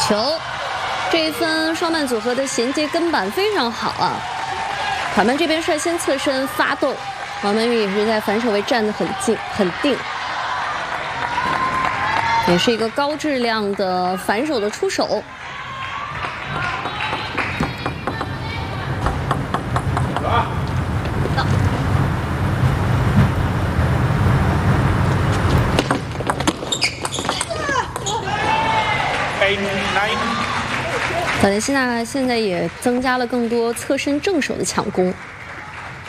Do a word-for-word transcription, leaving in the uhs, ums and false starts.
球，这一分双曼组合的衔接跟板非常好啊。卡门这边率先侧身发动，王曼玉也是在反手位站得很近很定，也是一个高质量的反手的出手。 卡雷西娜现在也增加了更多侧身正手的抢攻。